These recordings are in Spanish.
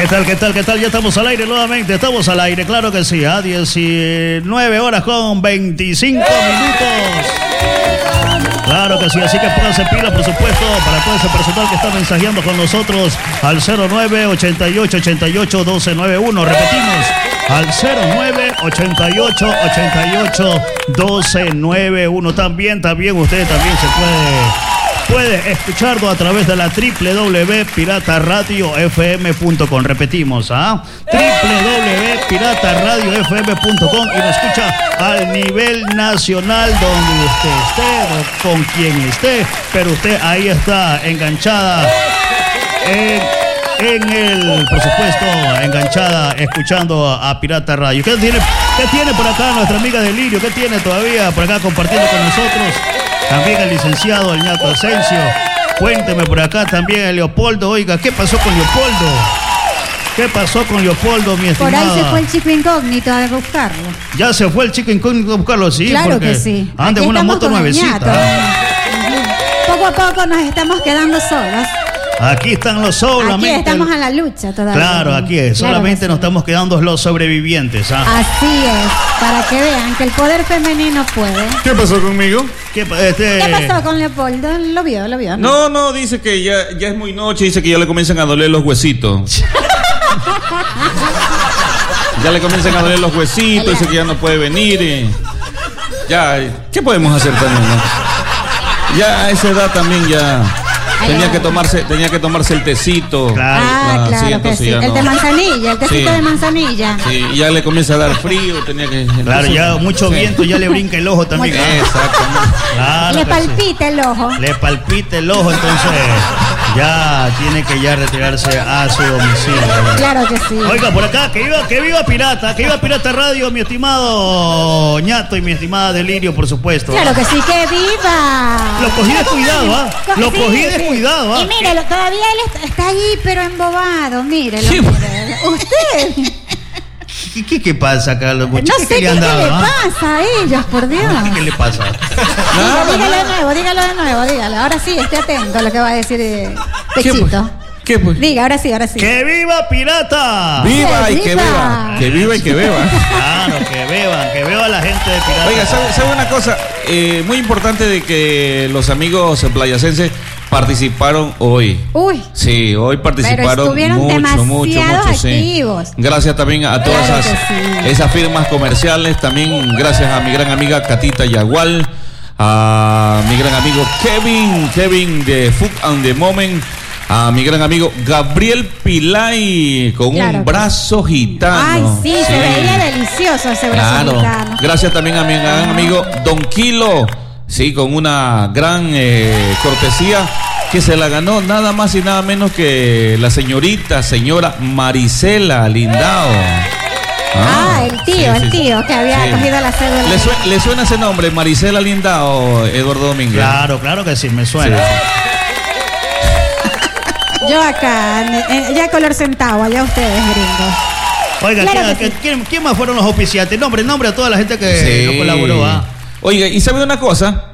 ¿Qué tal? Ya estamos al aire nuevamente, estamos al aire, claro que sí, a 19 horas con 25 minutos. Claro que sí, así que pónganse pilas, por supuesto, para todo ese personal que está mensajeando con nosotros al 09-88-88-1291. Repetimos, al 09-88-88-1291. También usted también se puede escucharlo a través de la www.pirataradiofm.com. Repetimos, www.pirataradiofm.com, y nos escucha al nivel nacional, donde usted esté, con quien esté, pero usted ahí está enganchada por supuesto, enganchada, escuchando a Pirata Radio. ¿Qué tiene por acá nuestra amiga Delirio? ¿Qué tiene todavía por acá compartiendo con nosotros? También el licenciado, el ñato Asensio. Cuénteme por acá también el Leopoldo. Oiga, ¿qué pasó con Leopoldo? ¿Qué pasó con Leopoldo, mi estimada? Por ahí se fue el chico incógnito a buscarlo. ¿Ya se fue el chico incógnito a buscarlo? Sí, claro porque que sí. anda en una moto nuevecita. Poco a poco nos estamos quedando solos. Aquí están los solamente. Aquí estamos a la lucha todavía. Claro, aquí es. Claro, solamente nos estamos quedando los sobrevivientes. Así es. Para que vean que el poder femenino puede. ¿Qué pasó conmigo? ¿Qué pasó con Leopoldo? ¿Lo vio? No, dice que ya es muy noche. Dice que ya le comienzan a doler los huesitos. Ya le comienzan a doler los huesitos. Dice que ya no puede venir. Ya, ¿qué podemos hacer también, no? Ya a esa edad también ya... Tenía que tomarse el tecito. Claro, claro que sí. El de manzanilla, el tecito de manzanilla. Sí, y ya le comienza a dar frío, tenía que... Claro, ya mucho viento, ya le brinca el ojo también. Exactamente. Claro, le palpita el ojo. Le palpita el ojo, entonces ya tiene que retirarse a su domicilio. Claro que sí. Oiga, por acá, que viva Pirata Radio, mi estimado ñato y mi estimada Delirio, por supuesto. Claro que sí, que viva. Lo cogí descuidado, Lo cogí descuidado, Y mírelo, todavía él está ahí, pero embobado, mírelo. Sí. Usted. ¿Qué pasa, Carlos? No sé qué le pasa a ellos, por Dios. ¿Qué le pasa? Dígalo de nuevo. Ahora sí, esté atento a lo que va a decir Pechito. ¿Qué pues? Diga, ahora sí. ¡Que viva Pirata! ¡Viva y que beba! ¡Que viva y que beba! Claro, que beba la gente de Pirata. Oiga, ¿sabe una cosa? Muy importante de que los amigos playacenses participaron hoy. Uy. Sí, hoy participaron. Pero estuvieron mucho activos. Sí. Gracias también a todas esas firmas comerciales. También gracias a mi gran amiga Catita Yagual, a mi gran amigo Kevin de Food and the Moment, a mi gran amigo Gabriel Pilay con un brazo gitano. Ay, sí, se veía delicioso ese brazo gitano. Gracias también a mi gran amigo Don Kilo, sí, con una gran cortesía que se la ganó nada más y nada menos que la señora Marisela Lindao. El tío que había cogido la cédula. ¿Le suena ese nombre, Marisela Lindao, Eduardo Domínguez? Claro que sí, me suena. Sí. Yo acá, ya color centavo, allá ustedes, gringos. Oiga, claro ¿quién más fueron los auspiciantes? Nombre a toda la gente que nos colaboró. Oiga, y ¿sabe una cosa?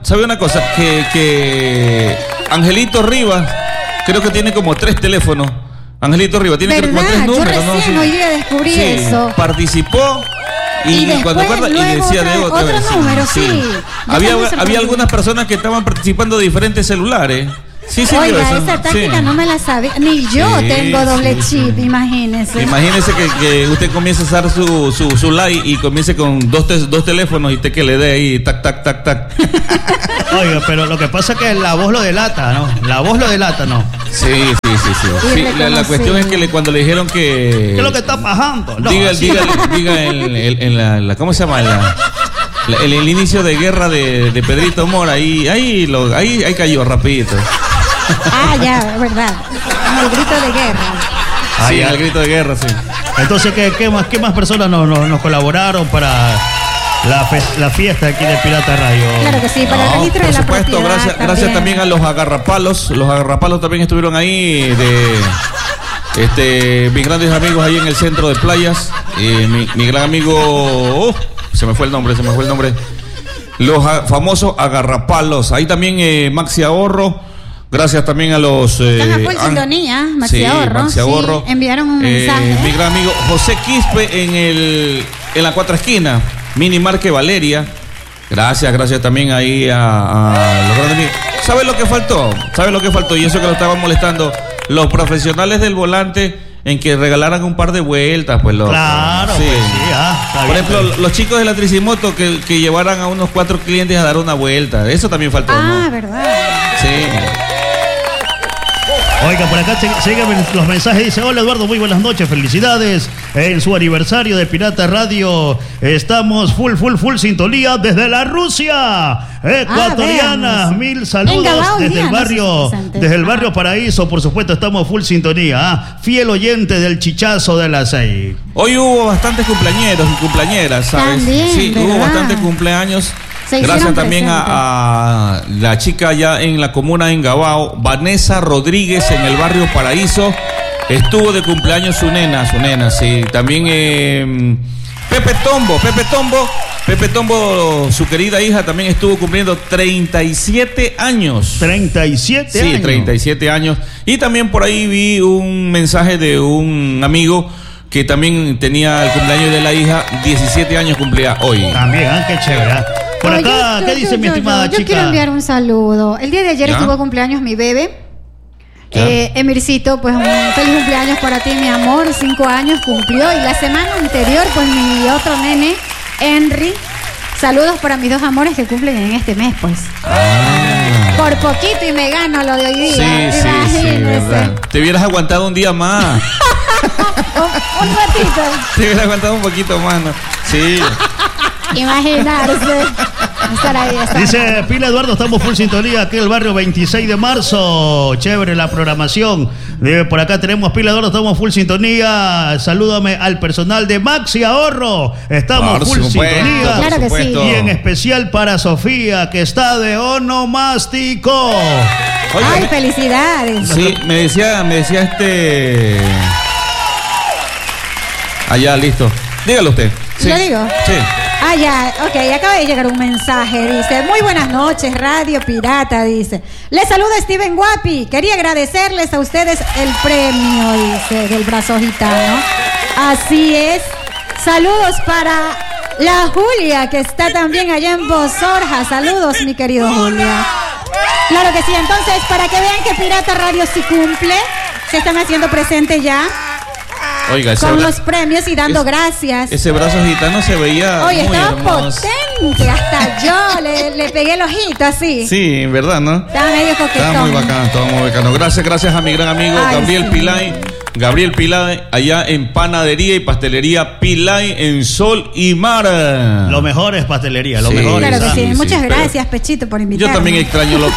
Que Angelito Rivas creo que tiene como 3 teléfonos. Angelito Rivas tiene como 3 números. Yo recién hoy día descubrí eso. Participó y cuando decía de otro número, sí. Había algunas personas que estaban participando de diferentes celulares. Sí, oiga, esa táctica no me la sabía. Ni yo tengo doble chip, imagínese. Imagínese que usted comience a usar su like y comience con dos teléfonos y usted que le dé ahí tac. Oiga, pero lo que pasa es que la voz lo delata, ¿no? Sí. La cuestión es que cuando le dijeron que... ¿Qué es lo que está pasando? No, diga en la ¿cómo se llama? El inicio de guerra de Pedrito Mora, ahí cayó rapidito. Ya, verdad. El grito de guerra. El grito de guerra, sí. Entonces, ¿qué más personas nos colaboraron para la fiesta aquí de Pirata Radio? Claro que sí, para el registro de la propiedad. Por supuesto, gracias también a los agarrapalos. Los agarrapalos también estuvieron ahí mis grandes amigos ahí en el centro de playas. Mi gran amigo... se me fue el nombre. Los famosos agarrapalos. Ahí también Maxi Ahorro Gracias también a los... Están a full sintonía, Maxi Ahorro. Maxi Ahorro. Sí, enviaron un mensaje. Mi gran amigo José Quispe en la Cuatro Esquinas, Mini Marque Valeria. Gracias también ahí a los grandes amigos. ¿Sabes lo que faltó? Y eso que lo estaban molestando. Los profesionales del volante en que regalaran un par de vueltas, pues. Claro, sí. Pues sí, Por ejemplo, los chicos de la Tricimoto que llevaran a unos 4 clientes a dar una vuelta. Eso también faltó, ¿no? ¿Verdad? Sí. Oiga, por acá siguen los mensajes. Dice: hola Eduardo, muy buenas noches, felicidades en su aniversario de Pirata Radio. Estamos full sintonía desde la Rusia ecuatoriana. Mil saludos desde el barrio Paraíso. Por supuesto, estamos full sintonía. Fiel oyente del chichazo de las 6. Hoy hubo bastantes cumpleañeros y cumpleañeras, ¿sabes? También, sí, ¿verdad? Hubo bastantes cumpleaños. Gracias también a la chica allá en la comuna de Engabao, Vanessa Rodríguez, en el barrio Paraíso. Estuvo de cumpleaños su nena, sí. También Pepe Tombo, su querida hija, también estuvo cumpliendo 37 años. 37 años. Sí, 37 años. Y también por ahí vi un mensaje de un amigo que también tenía el cumpleaños de la hija, 17 años cumplía hoy. También, qué chévere. Por acá, ¿qué dice mi estimada chica? Yo quiero enviar un saludo. El día de ayer estuvo cumpleaños mi bebé. Emircito, pues un feliz cumpleaños para ti, mi amor. 5 años cumplió. Y la semana anterior, pues mi otro nene, Henry. Saludos para mis 2 amores que cumplen en este mes, pues. Por poquito y me gano lo de hoy día. Sí, verdad. Te hubieras aguantado un día más. un ratito. Te hubieras aguantado un poquito más, ¿no? Sí. Imaginarse. Dice Pila Eduardo, estamos full sintonía aquí en el barrio 26 de marzo. Chévere la programación. Por acá tenemos Pila Eduardo, estamos full sintonía. Salúdame al personal de Maxi Ahorro. Estamos full sintonía. Claro que sí. Y en especial para Sofía, que está de onomástico. Oye, ay, felicidades. Sí, me decía allá, listo. Dígalo usted. Sí. ¿Lo digo? Sí. Ya, ok, acaba de llegar un mensaje, dice: muy buenas noches, Radio Pirata, dice. Les saluda Steven Guapi, quería agradecerles a ustedes el premio, dice, del brazo gitano. Así es. Saludos para la Julia, que está también allá en Bozorja. Saludos, mi querido Julia. Claro que sí, entonces, para que vean que Pirata Radio sí cumple, se están haciendo presentes ya. Oiga, con los premios y dando gracias. Ese brazo gitano se veía muy estaba hermoso. Potente, hasta yo le pegué el ojito así. Sí, en verdad, ¿no? Estaba medio coquetón. Estaba muy bacano. Gracias a mi gran amigo Gabriel Pilay, allá en Panadería y Pastelería Pilay en Sol y Mar. Lo mejor es pastelería, lo mejor. Claro que sí. Muchas gracias, Pechito, por invitarme. Yo también extraño los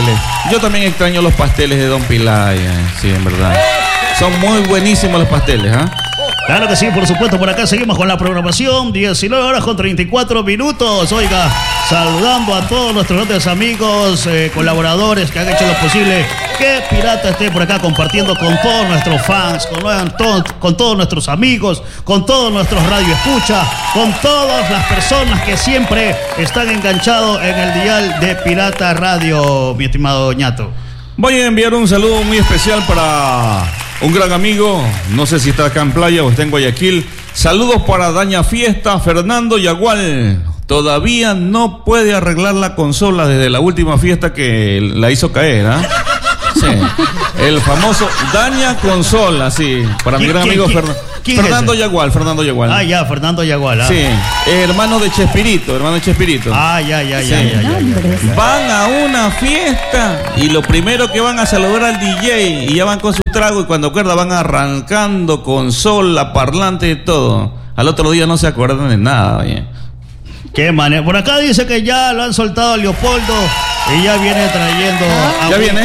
pasteles. De Don Pilay, sí, en verdad. Son muy buenísimos los pasteles, Claro que sí, por supuesto. Por acá seguimos con la programación. 19 horas con 34 minutos. Oiga, saludando a todos nuestros grandes amigos, colaboradores que han hecho lo posible que Pirata esté por acá compartiendo con todos nuestros fans, con todos nuestros amigos, con todos nuestros radioescuchas, con todas las personas que siempre están enganchados en el dial de Pirata Radio, mi estimado ñato. Voy a enviar un saludo muy especial para un gran amigo, no sé si está acá en Playa o está en Guayaquil. Saludos para Daña Fiesta, Fernando Yagual. Todavía no puede arreglar la consola desde la última fiesta que la hizo caer, Sí. El famoso Daña Consola, sí. Para mi gran amigo Fernando Yagual. Fernando Yagual. Sí, hermano de Chespirito. Ya. Van a una fiesta y lo primero que van a saludar al DJ y ya van con su trago y cuando acuerdan van arrancando consola, parlante y todo. Al otro día no se acuerdan de nada, oye. Qué manera. Por acá dice que ya lo han soltado a Leopoldo y ya viene trayendo. Ya viene.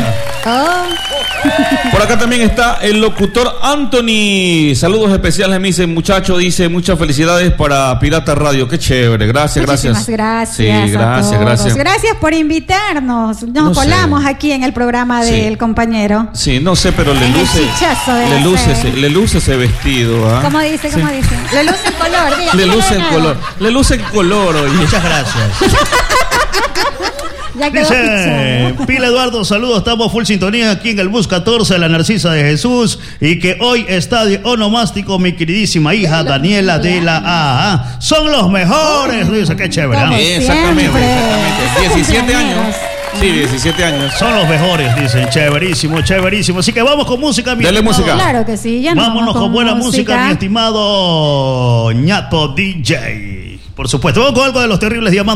Por acá también está el locutor Anthony. Saludos especiales, me dice muchacho, dice muchas felicidades para Pirata Radio. Qué chévere, gracias. Muchísimas gracias. Sí, gracias. Gracias por invitarnos. Nos colamos aquí en el programa del compañero. Sí, no sé, pero le luce ese vestido. ¿Cómo dice? Le luce el color. Le luce el color. Oye. Muchas gracias. Ya quedó Dice fichado. Pila Eduardo, saludos, estamos full sintonía aquí en el bus 14 de la Narcisa de Jesús y que hoy está de onomástico mi queridísima hija Daniela de la AA. Son los mejores, dice, qué chévere. Como Exactamente, siempre. exactamente. 17 años. Cumpleaños. Sí, 17 años. Son los mejores, dicen, chéverísimo, chéverísimo. Así que vamos con música, mi Dale estimado. música. Claro que sí, ya nos Vámonos vamos con buena música, mi estimado ñato DJ. Por supuesto, vamos con algo de los terribles diamantes.